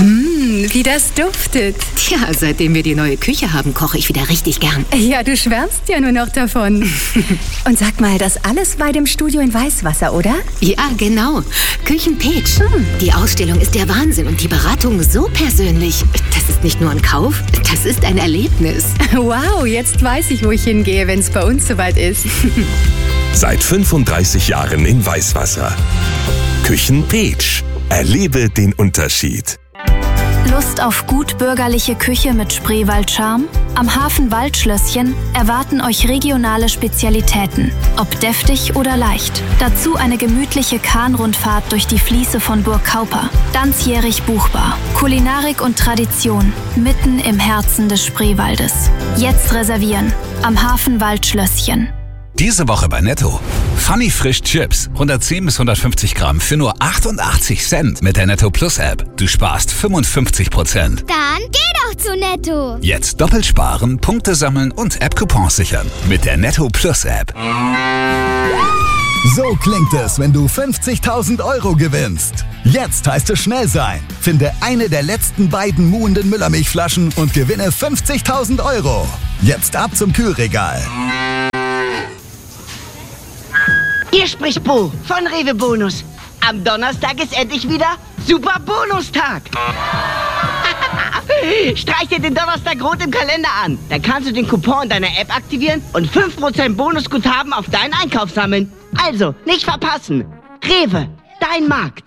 Wie das duftet. Tja, seitdem wir die neue Küche haben, koche ich wieder richtig gern. Ja, du schwärmst ja nur noch davon. Und sag mal, das alles bei dem Studio in Weißwasser, oder? Ja, genau. Küchenpeach. Die Ausstellung ist der Wahnsinn und die Beratung so persönlich. Das ist nicht nur ein Kauf, das ist ein Erlebnis. Wow, jetzt weiß ich, wo ich hingehe, wenn es bei uns soweit ist. Seit 35 Jahren in Weißwasser. Küchenpeach. Erlebe den Unterschied. Lust auf gut bürgerliche Küche mit Spreewald-Charme? Am Hafen Waldschlösschen erwarten euch regionale Spezialitäten, ob deftig oder leicht. Dazu eine gemütliche Kahnrundfahrt durch die Fließe von Burg Kauper. Ganzjährig buchbar. Kulinarik und Tradition mitten im Herzen des Spreewaldes. Jetzt reservieren. Am Hafen Waldschlösschen. Diese Woche bei Netto. Funny Frisch Chips. 110 bis 150 Gramm für nur 88 Cent mit der Netto Plus App. Du sparst 55%. Dann geh doch zu Netto. Jetzt doppelt sparen, Punkte sammeln und App-Coupons sichern. Mit der Netto Plus App. So klingt es, wenn du 50.000 Euro gewinnst. Jetzt heißt es schnell sein. Finde eine der letzten beiden muhenden Müllermilchflaschen und gewinne 50.000 Euro. Jetzt ab zum Kühlregal. Hier spricht Bo von Rewe Bonus. Am Donnerstag ist endlich wieder Super Bonustag. Streich dir den Donnerstag rot im Kalender an. Dann kannst du den Coupon deiner App aktivieren und 5% Bonusguthaben auf deinen Einkauf sammeln. Also, nicht verpassen. Rewe, dein Markt.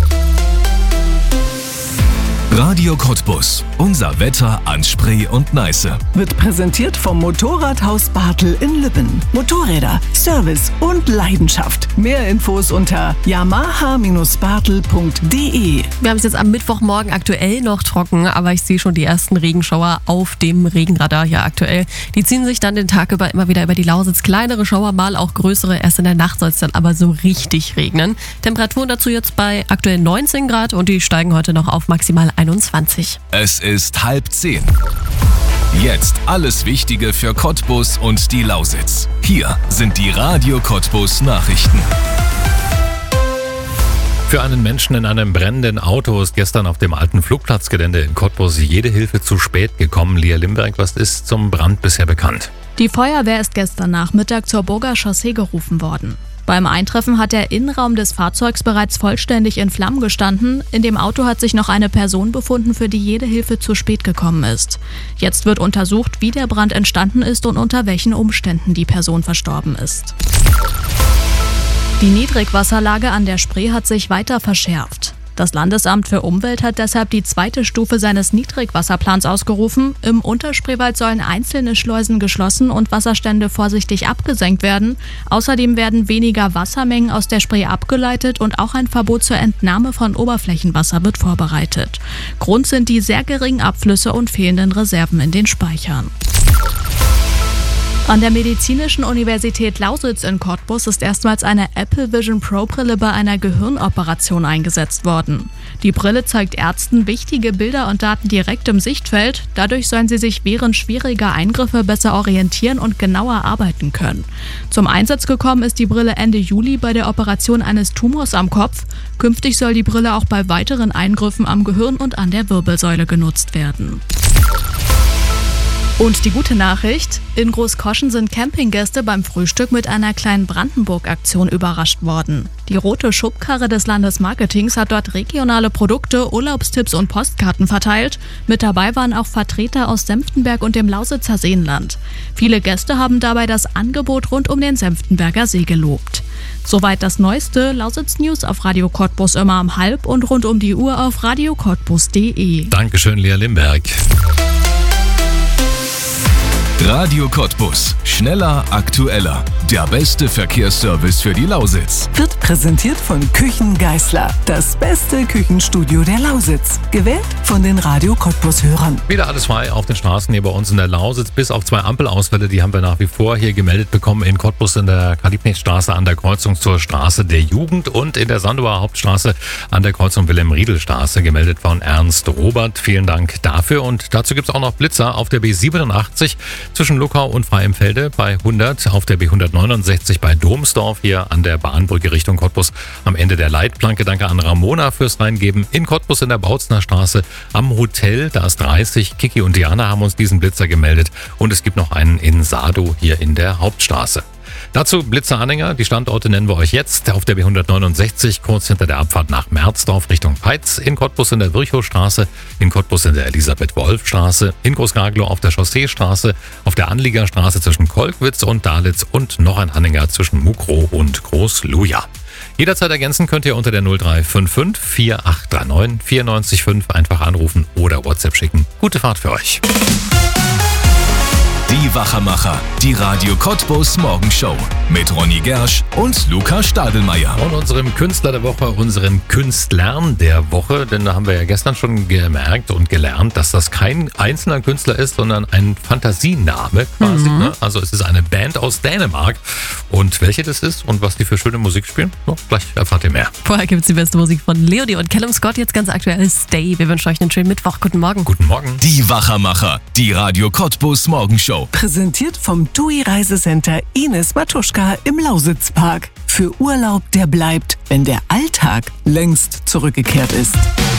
Radio Cottbus. Unser Wetter an Spree und Neiße. Wird präsentiert vom Motorradhaus Bartel in Lübben. Motorräder, Service und Leidenschaft. Mehr Infos unter yamaha-bartel.de. Wir haben es jetzt am Mittwochmorgen aktuell noch trocken, aber ich sehe schon die ersten Regenschauer auf dem Regenradar hier aktuell. Die ziehen sich dann den Tag über immer wieder über die Lausitz. Kleinere Schauer, mal auch größere. Erst in der Nacht soll es dann aber so richtig regnen. Temperaturen dazu jetzt bei aktuell 19 Grad und die steigen heute noch auf maximal 21. Es ist 9:30. Jetzt alles Wichtige für Cottbus und die Lausitz. Hier sind die Radio Cottbus Nachrichten. Für einen Menschen in einem brennenden Auto ist gestern auf dem alten Flugplatzgelände in Cottbus jede Hilfe zu spät gekommen. Lia Limberg, was ist zum Brand bisher bekannt? Die Feuerwehr ist gestern Nachmittag zur Burger Chaussee gerufen worden. Beim Eintreffen hat der Innenraum des Fahrzeugs bereits vollständig in Flammen gestanden. In dem Auto hat sich noch eine Person befunden, für die jede Hilfe zu spät gekommen ist. Jetzt wird untersucht, wie der Brand entstanden ist und unter welchen Umständen die Person verstorben ist. Die Niedrigwasserlage an der Spree hat sich weiter verschärft. Das Landesamt für Umwelt hat deshalb die 2. Stufe seines Niedrigwasserplans ausgerufen. Im Unterspreewald sollen einzelne Schleusen geschlossen und Wasserstände vorsichtig abgesenkt werden. Außerdem werden weniger Wassermengen aus der Spree abgeleitet und auch ein Verbot zur Entnahme von Oberflächenwasser wird vorbereitet. Grund sind die sehr geringen Abflüsse und fehlenden Reserven in den Speichern. An der Medizinischen Universität Lausitz in Cottbus ist erstmals eine Apple Vision Pro Brille bei einer Gehirnoperation eingesetzt worden. Die Brille zeigt Ärzten wichtige Bilder und Daten direkt im Sichtfeld. Dadurch sollen sie sich während schwieriger Eingriffe besser orientieren und genauer arbeiten können. Zum Einsatz gekommen ist die Brille Ende Juli bei der Operation eines Tumors am Kopf. Künftig soll die Brille auch bei weiteren Eingriffen am Gehirn und an der Wirbelsäule genutzt werden. Und die gute Nachricht: In Großkoschen sind Campinggäste beim Frühstück mit einer kleinen Brandenburg-Aktion überrascht worden. Die rote Schubkarre des Landesmarketings hat dort regionale Produkte, Urlaubstipps und Postkarten verteilt. Mit dabei waren auch Vertreter aus Senftenberg und dem Lausitzer Seenland. Viele Gäste haben dabei das Angebot rund um den Senftenberger See gelobt. Soweit das neueste Lausitz-News auf Radio Cottbus immer um 12:30 und rund um die Uhr auf radiocottbus.de. Dankeschön, Lia Limberg. Radio Cottbus. Schneller, aktueller. Der beste Verkehrsservice für die Lausitz. Wird präsentiert von Küchen Geisler. Das beste Küchenstudio der Lausitz. Gewählt von den Radio Cottbus-Hörern. Wieder alles frei auf den Straßen hier bei uns in der Lausitz. Bis auf 2 Ampelausfälle, die haben wir nach wie vor hier gemeldet bekommen. In Cottbus in der Karl-Liebknecht-Straße an der Kreuzung zur Straße der Jugend und in der Sanduer Hauptstraße an der Kreuzung Wilhelm-Riedel-Straße, gemeldet von Ernst Robert. Vielen Dank dafür. Und dazu gibt es auch noch Blitzer auf der B87 zwischen Luckau und Freienfelde bei 100, auf der B169 bei Domsdorf hier an der Bahnbrücke Richtung Cottbus am Ende der Leitplanke. Danke an Ramona fürs Reingeben. In Cottbus in der Bautzner Straße am Hotel, da ist 30. Kiki und Diana haben uns diesen Blitzer gemeldet und es gibt noch einen in Sado hier in der Hauptstraße. Dazu Blitzeranhänger, die Standorte nennen wir euch jetzt. Auf der B169 kurz hinter der Abfahrt nach Merzdorf Richtung Peitz, in Cottbus in der Virchowstraße, in Cottbus in der Elisabeth-Wolf-Straße, in Großgarglow auf der Chausseestraße, auf der Anliegerstraße zwischen Kolkwitz und Dalitz und noch ein Anhänger zwischen Mukrow und Großluja. Jederzeit ergänzen könnt ihr unter der 0355 4839 94,5 einfach anrufen oder WhatsApp schicken. Gute Fahrt für euch. Die Wachermacher, die Radio Cottbus Morgenshow mit Ronny Gersch und Luca Stadelmeier. Und unserem Künstler der Woche, unseren Künstlern der Woche, denn da haben wir ja gestern schon gemerkt und gelernt, dass das kein einzelner Künstler ist, sondern ein Fantasiename quasi. Ne? Also es ist eine Band aus Dänemark und welche das ist und was die für schöne Musik spielen, gleich erfahrt ihr mehr. Vorher gibt es die beste Musik von Leonie und Callum Scott, jetzt ganz aktuell Stay. Wir wünschen euch einen schönen Mittwoch. Guten Morgen. Guten Morgen. Die Wachermacher, die Radio Cottbus Morgenshow. Präsentiert vom TUI Reisecenter Ines Matuschka im Lausitzpark. Für Urlaub, der bleibt, wenn der Alltag längst zurückgekehrt ist.